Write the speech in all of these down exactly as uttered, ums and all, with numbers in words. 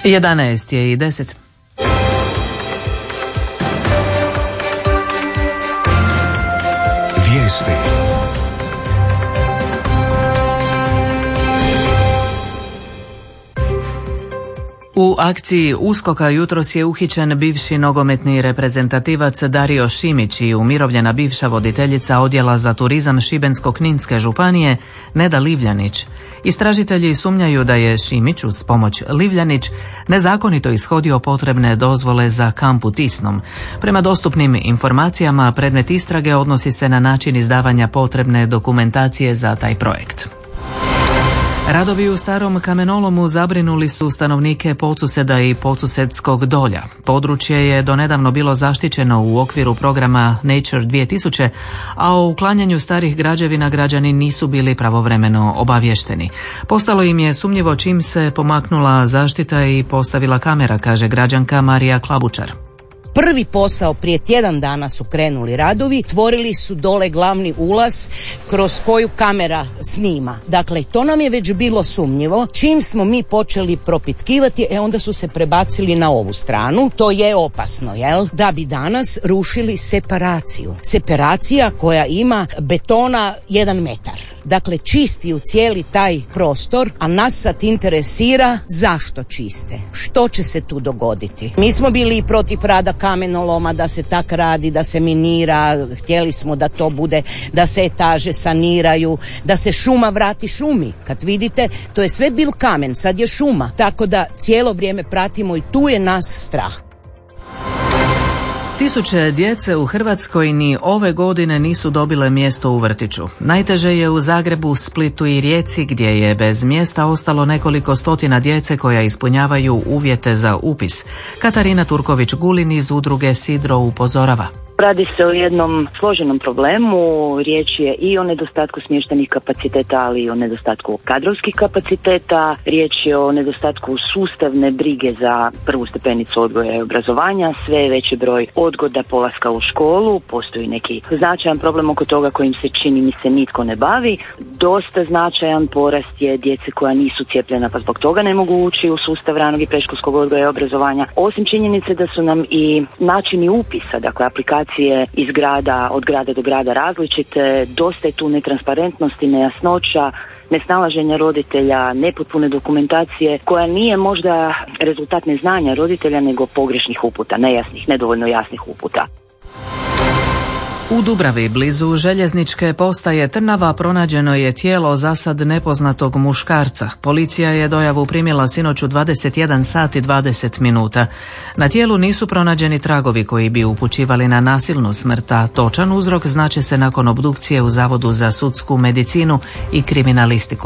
jedanaest je i deset. Vijesti. U akciji USKOK-a jutros je uhićen bivši nogometni reprezentativac Dario Šimić i umirovljena bivša voditeljica odjela za turizam Šibensko-kninske županije Neda Livljanić. Istražitelji sumnjaju da je Šimić uz pomoć Livljanić nezakonito ishodio potrebne dozvole za kamp u Tisnom. Prema dostupnim informacijama, predmet istrage odnosi se na način izdavanja potrebne dokumentacije za taj projekt. Radovi u starom kamenolomu zabrinuli su stanovnike Podsuseda i Podsusedskog dolja. Područje je donedavno bilo zaštićeno u okviru programa Nature dvije tisuće, a o uklanjanju starih građevina građani nisu bili pravovremeno obavješteni. Postalo im je sumnjivo čim se pomaknula zaštita i postavila kamera, kaže građanka Marija Klabučar. Prvi posao prije tjedan dana su krenuli radovi, tvorili su dole glavni ulaz kroz koju kamera snima. Dakle, to nam je već bilo sumnjivo. Čim smo mi počeli propitkivati, e onda su se prebacili na ovu stranu. To je opasno, jel? Da bi danas rušili separaciju. Separacija koja ima betona jedan metar. Dakle, čisti u cijeli taj prostor, a nas sad interesira zašto čiste. Što će se tu dogoditi? Mi smo bili i protiv rada kamenoloma, da se tak radi, da se minira, htjeli smo da to bude, da se etaže saniraju, da se šuma vrati šumi. Kad vidite, to je sve bil kamen, sad je šuma. Tako da cijelo vrijeme pratimo i tu je nas strah. Tisuće djece u Hrvatskoj ni ove godine nisu dobile mjesto u vrtiću. Najteže je u Zagrebu, Splitu i Rijeci, gdje je bez mjesta ostalo nekoliko stotina djece koja ispunjavaju uvjete za upis. Katarina Turković-Gulin iz udruge Sidro upozorava. Radi se o jednom složenom problemu, riječ je i o nedostatku smještajnih kapaciteta, ali i o nedostatku kadrovskih kapaciteta, riječ je o nedostatku sustavne brige za prvu stepenicu odgoja i obrazovanja, sve je veći broj odgoda polaska u školu, postoji neki značajan problem oko toga kojim se čini mi se nitko ne bavi, dosta značajan porast je djece koja nisu cijepljena pa zbog toga ne mogu ući u sustav ranog i predškolskog odgoja i obrazovanja, osim činjenice da su nam i načini upisa, dakle aplikacije iz grada, od grada do grada različite, dosta je tu netransparentnosti, nejasnoća, nesnalaženja roditelja, nepotpune dokumentacije koja nije možda rezultat neznanja roditelja nego pogrešnih uputa, nejasnih, nedovoljno jasnih uputa. U Dubravi, blizu željezničke postaje Trnava, pronađeno je tijelo zasad nepoznatog muškarca. Policija je dojavu primila sinoć u dvadeset jedan sat i dvadeset minuta. Na tijelu nisu pronađeni tragovi koji bi upućivali na nasilnu smrt, a točan uzrok znaće se nakon obdukcije u Zavodu za sudsku medicinu i kriminalistiku.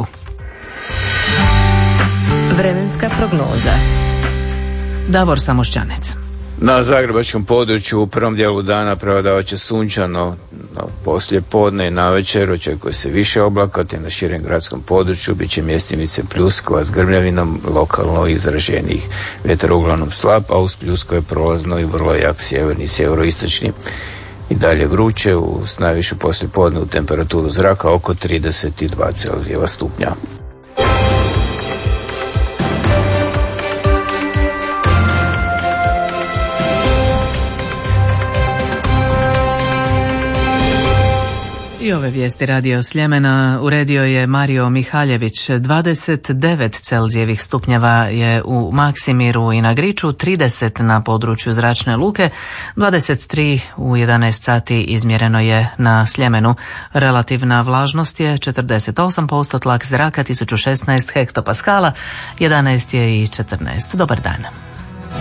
Vremenska prognoza. Davor Samošćanec. Na zagrebačkom području u prvom dijelu dana prevladavat će sunčano, no, poslije podne i navečer očekuje se više oblaka, te na širem gradskom području bit će mjestimice pljuskova s grmljavinom, lokalno izraženih. Vjetar uglavnom slab, a uz pljuskove prolazno i vrlo jak sjeverni i sjeveroistočni. I dalje vruće, uz najvišu poslijepodne u temperaturu zraka oko trideset dva Celzijeva stupnja. I ove vijesti Radio Sljemena uredio je Mario Mihaljević. dvadeset devet Celzijevih stupnjeva je u Maksimiru i na Griču, trideset na području Zračne luke, dvadeset tri u jedanaest sati izmjereno je na Sljemenu. Relativna vlažnost je četrdeset osam posto, tlak zraka tisuću šesnaest hektopaskala, jedanaest je i četrnaest. Dobar dan.